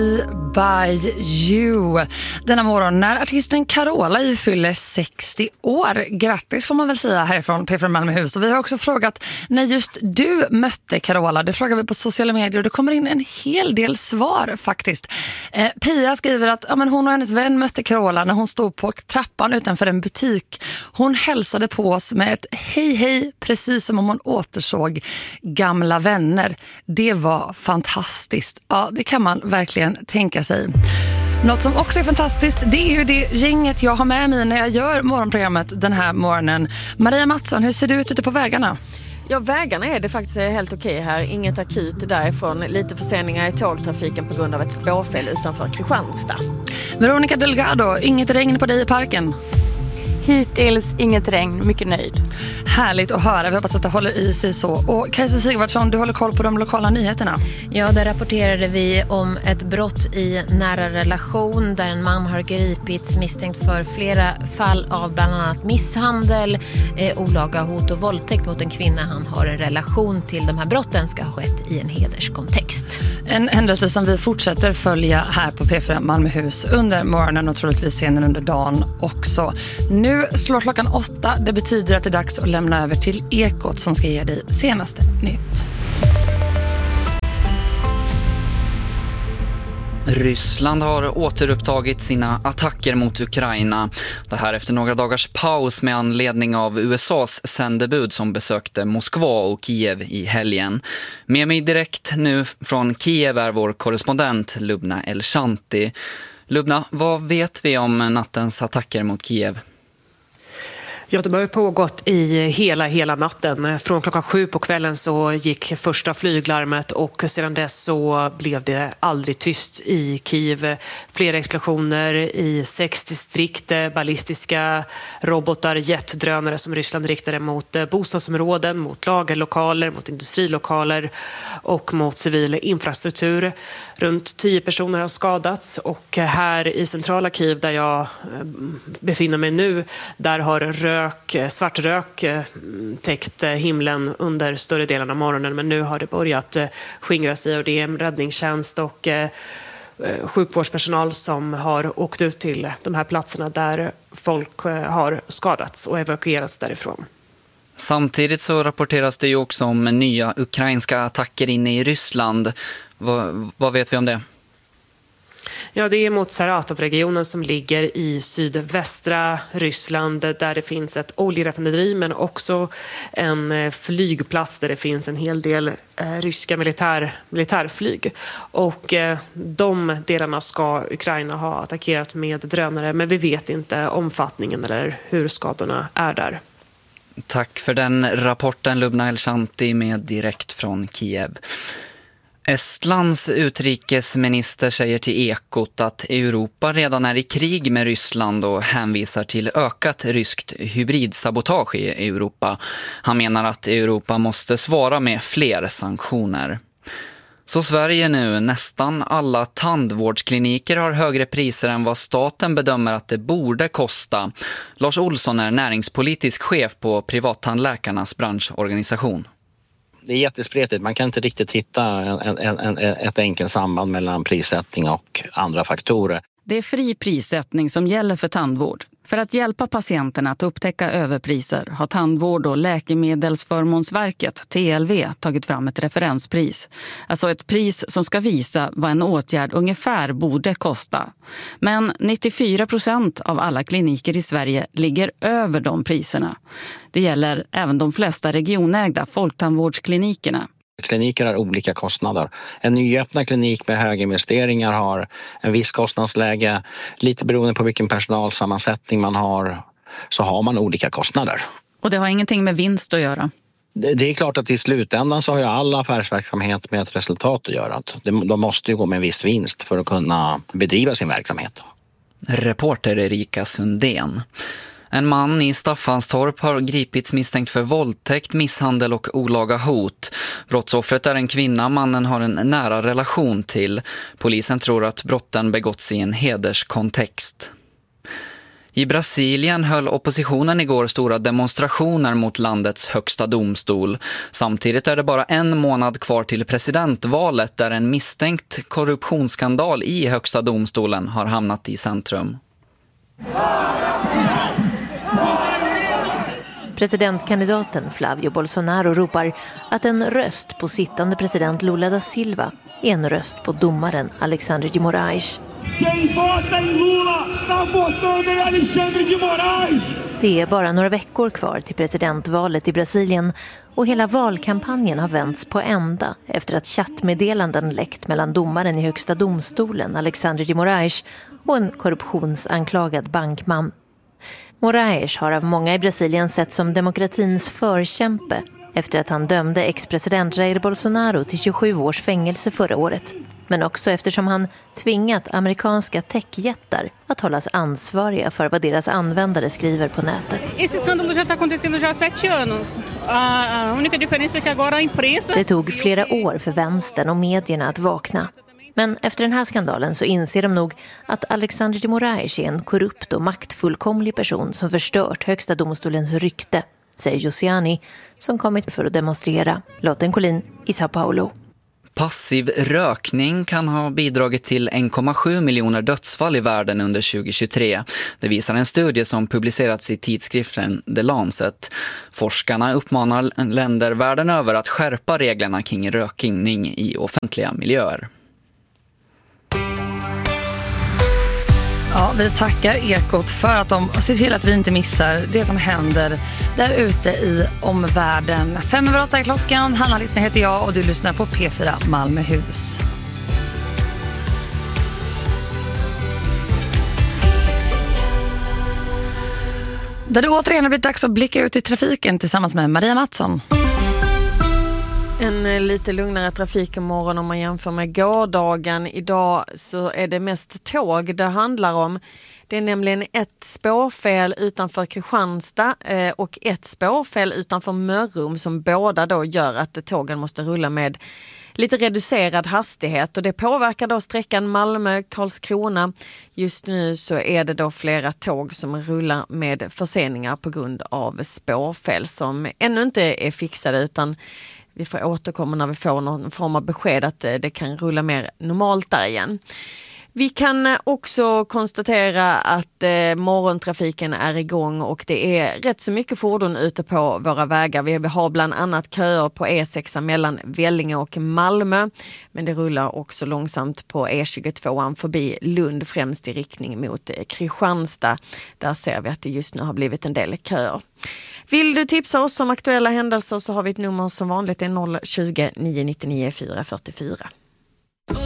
By you. Denna morgon när artisten Carola fyller 60 år. Grattis får man väl säga härifrån P4 Malmöhus. Och vi har också frågat när just du mötte Carola. Det frågar vi på sociala medier och det kommer in en hel del svar faktiskt. Pia skriver att hon och hennes vän mötte Carola när hon stod på trappan utanför en butik. Hon hälsade på oss med ett hej hej, precis som om hon återsåg gamla vänner. Det var fantastiskt. Ja, det kan man verkligen tänka sig. Något som också är fantastiskt, det är ju det gänget jag har med mig när jag gör morgonprogrammet den här morgonen. Maria Mattsson, hur ser det ut ute på vägarna? Ja, vägarna är det faktiskt helt okej här. Inget akut därifrån. Lite förseningar i tågtrafiken på grund av ett spårfel utanför Kristianstad. Veronica Delgado, inget regn på dig i parken? Hittills inget regn, mycket nöjd. Härligt att höra, vi hoppas att det håller i sig så. Och Kajsa Sigvardsson, du håller koll på de lokala nyheterna. Ja, där rapporterade vi om ett brott i nära relation där en man har gripits misstänkt för flera fall av bland annat misshandel, olaga hot och våldtäkt mot en kvinna han har en relation till. De här brotten ska ha skett i en hederskontext. En händelse som vi fortsätter följa här på P4 Malmöhus under morgonen och troligtvis senare under dagen också. Nu slår klockan 8. Det betyder att det är dags att lämna över till Ekot som ska ge dig senaste nytt. Ryssland har återupptagit sina attacker mot Ukraina. Det här efter några dagars paus med anledning av USAs sändebud som besökte Moskva och Kiev i helgen. Med mig direkt nu från Kiev är vår korrespondent Lubna Elshanti. Lubna, vad vet vi om nattens attacker mot Kiev? Ja, det har pågått i hela natten. Från klockan 7 på kvällen så gick första flyglarmet och sedan dess så blev det aldrig tyst i Kiev. Flera explosioner i 6 distrikt, ballistiska robotar, jetdrönare som Ryssland riktade mot bostadsområden, mot lagerlokaler, mot industrilokaler och mot civil infrastruktur. Runt 10 personer har skadats och här i centrala Kiev där jag befinner mig nu, där har svart rök täckt himlen under större delen av morgonen, men nu har det börjat skingra sig och det är en räddningstjänst och sjukvårdspersonal som har åkt ut till de här platserna där folk har skadats och evakuerats därifrån. Samtidigt så rapporteras det ju också om nya ukrainska attacker inne i Ryssland. Vad vet vi om det? Ja, det är mot Saratov-regionen som ligger i sydvästra Ryssland där det finns ett oljeraffinaderi men också en flygplats där det finns en hel del ryska militärflyg. Och de delarna ska Ukraina ha attackerat med drönare, men vi vet inte omfattningen eller hur skadorna är där. Tack för den rapporten, Lubna Elshanti med direkt från Kiev. Estlands utrikesminister säger till Ekot att Europa redan är i krig med Ryssland och hänvisar till ökat ryskt hybridsabotage i Europa. Han menar att Europa måste svara med fler sanktioner. Så Sverige nu, nästan alla tandvårdskliniker har högre priser än vad staten bedömer att det borde kosta. Lars Olsson är näringspolitisk chef på privattandläkarnas branschorganisation. Det är jättespretigt. Man kan inte riktigt hitta ett enkelt samband mellan prissättning och andra faktorer. Det är fri prissättning som gäller för tandvård. För att hjälpa patienterna att upptäcka överpriser har Tandvård- och läkemedelsförmånsverket, TLV, tagit fram ett referenspris. Alltså ett pris som ska visa vad en åtgärd ungefär borde kosta. Men 94% av alla kliniker i Sverige ligger över de priserna. Det gäller även de flesta regionägda folktandvårdsklinikerna. Kliniker har olika kostnader. En nyöppnad klinik med höga investeringar har en viss kostnadsläge. Lite beroende på vilken personalsammansättning man har så har man olika kostnader. Och det har ingenting med vinst att göra? Det är klart att i slutändan så har ju all affärsverksamhet med ett resultat att göra. De måste ju gå med en viss vinst för att kunna bedriva sin verksamhet. Reporter Erika Sundén. En man i Staffanstorp har gripits misstänkt för våldtäkt, misshandel och olaga hot. Brottsoffret är en kvinna mannen har en nära relation till. Polisen tror att brotten begåtts i en hederskontext. I Brasilien höll oppositionen igår stora demonstrationer mot landets högsta domstol. Samtidigt är det bara en månad kvar till presidentvalet där en misstänkt korruptionsskandal i högsta domstolen har hamnat i centrum. Presidentkandidaten Flavio Bolsonaro ropar att en röst på sittande president Lula da Silva är en röst på domaren Alexandre de Moraes. Det är bara några veckor kvar till presidentvalet i Brasilien och hela valkampanjen har vänts på ända efter att chattmeddelanden läckt mellan domaren i högsta domstolen Alexandre de Moraes och en korruptionsanklagad bankman. Moraes har av många i Brasilien sett som demokratins förkämpe efter att han dömde ex-president Jair Bolsonaro till 27 års fängelse förra året. Men också eftersom han tvingat amerikanska techjättar att hållas ansvariga för vad deras användare skriver på nätet. Det tog flera år för vänstern och medierna att vakna. Men efter den här skandalen så inser de nog att Alexandre de Moraes är en korrupt och maktfullkomlig person som förstört högsta domstolens rykte, säger Josiani som kommit för att demonstrera. Lotten Collin i Sao Paulo. Passiv rökning kan ha bidragit till 1,7 miljoner dödsfall i världen under 2023. Det visar en studie som publicerats i tidskriften The Lancet. Forskarna uppmanar länder världen över att skärpa reglerna kring rökning i offentliga miljöer. Ja, vi tackar Ekot för att de ser till att vi inte missar det som händer där ute i omvärlden. 7:05 är klockan. Hanna Littner heter jag och du lyssnar på P4 Malmöhus. Där det återigen har blivit dags att blicka ut i trafiken tillsammans med Maria Mattsson. En lite lugnare trafik imorgon om man jämför med gårdagen. Idag så är det mest tåg det handlar om. Det är nämligen ett spårfel utanför Kristianstad och ett spårfel utanför Mörrum som båda då gör att tågen måste rulla med lite reducerad hastighet. Och det påverkar då sträckan Malmö-Karlskrona. Just nu så är det då flera tåg som rullar med förseningar på grund av spårfel som ännu inte är fixade utan vi får återkomma när vi får någon form av besked att det kan rulla mer normalt där igen. Vi kan också konstatera att morgontrafiken är igång och det är rätt så mycket fordon ute på våra vägar. Vi har bland annat köer på E6 mellan Vellinge och Malmö. Men det rullar också långsamt på E22 förbi Lund främst i riktning mot Kristianstad. Där ser vi att det just nu har blivit en del köer. Vill du tipsa oss om aktuella händelser så har vi ett nummer som vanligt, det är 020 999 444.